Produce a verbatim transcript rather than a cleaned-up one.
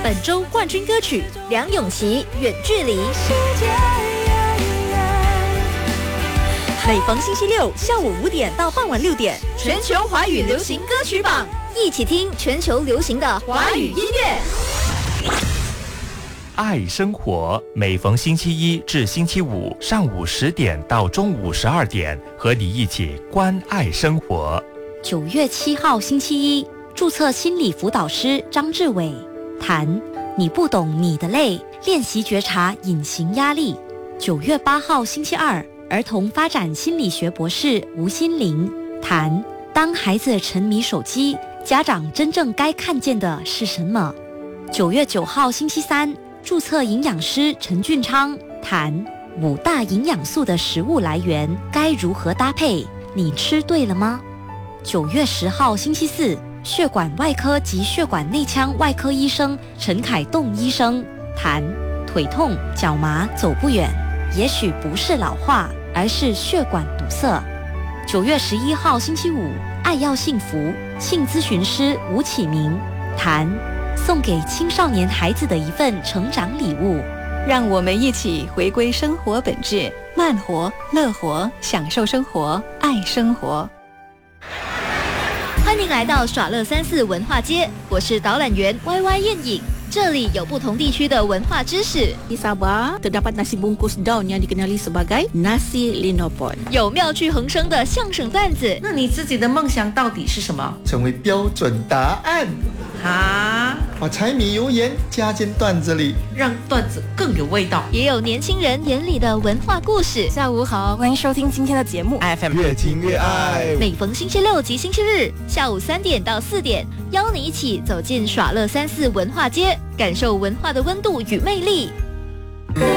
本周冠军歌曲梁咏琪《远距离》。每逢星期六下午五点到傍晚六点，全球华语流行歌曲榜，一起听全球流行的华语音乐。 爱生活，每逢星期一至星期五上午十点到中午十二点，和你一起关爱生活。 九月七号星期一，注册心理辅导师张志伟谈你不懂你的累，练习觉察隐形压力。九月八号星期二，儿童发展心理学博士吴心玲谈当孩子沉迷手机，家长真正该看见的是什么。九月九号星期三，注册营养师陈俊昌谈五大营养素的食物来源该如何搭配，你吃对了吗？九月十号星期四，血管外科及血管内腔外科医生陈凯栋医生谈腿痛脚麻走不远，也许不是老化，而是血管堵塞。九月十一号星期五，爱要幸福性咨询师吴启明谈送给青少年孩子的一份成长礼物。 让我们一起回归生活本质，慢活、乐活，享受生活，爱生活。欢迎来到耍乐三四文化街，我是导览员 Y Y 燕影。这里有不同地区的文化知识。 Di Sabah terdapat nasi bungkus daun yang dikenali sebagai nasi linopon。 有妙趣横生的相声段子。 那你自己的梦想到底是什么？ 成为标准答案。 啊！ 把柴米油盐加进段子里， 让段子更有味道。 也有年轻人眼里的文化故事。 下午好，欢迎收听今天的节目 F M 越听越爱。 每逢星期六及星期日下午三点到四点，邀你一起走进耍乐三四文化街，感受文化的温度与魅力。